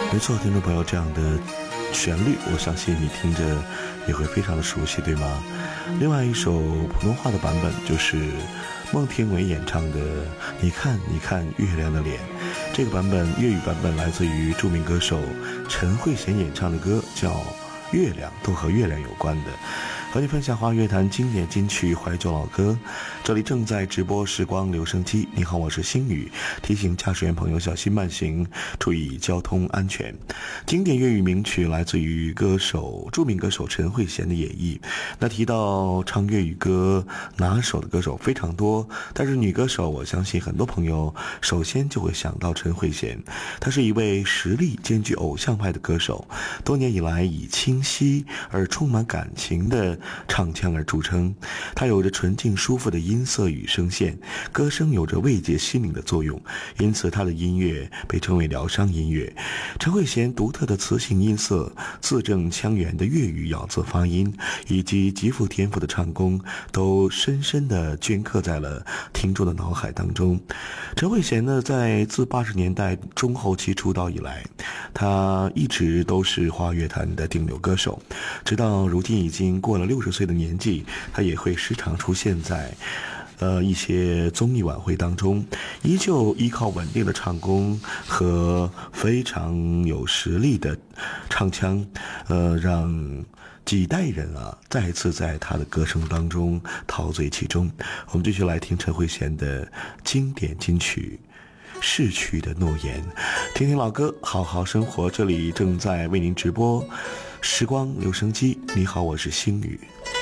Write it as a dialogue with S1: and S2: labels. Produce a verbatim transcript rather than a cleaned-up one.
S1: 没错，听众朋友，这样的旋律我相信你听着也会非常的熟悉，对吗？另外一首普通话的版本就是孟庭苇演唱的你看你看月亮的脸，这个版本粤语版本来自于著名歌手陈慧娴演唱的歌叫月亮，都和月亮有关的。和你分享华语乐坛经典金曲怀旧老歌，这里正在直播时光留声机。你好，我是星宇，提醒驾驶员朋友小心慢行，注意交通安全。经典粤语名曲来自于歌手著名歌手陈慧娴的演绎。那提到唱粤语歌拿手的歌手非常多，但是女歌手我相信很多朋友首先就会想到陈慧娴。她是一位实力兼具偶像派的歌手，多年以来以清晰而充满感情的唱腔而著称。它有着纯净舒服的音色与声线，歌声有着慰藉心灵的作用，因此它的音乐被称为疗伤音乐。陈慧娴独特的磁性音色、字正腔圆的粤语咬字发音，以及极富天赋的唱功，都深深地镌刻在了听众的脑海当中。陈慧娴呢，在自八十年代中后期出道以来，她一直都是华语乐坛的顶流歌手，直到如今已经过了六十岁的年纪，他也会时常出现在呃一些综艺晚会当中，依旧依靠稳定的唱功和非常有实力的唱腔，呃让几代人啊再次在他的歌声当中陶醉其中。我们继续来听陈慧娴的经典金曲逝去的诺言，听听老歌，好好生活。这里正在为您直播时光留声机。你好，我是星宇。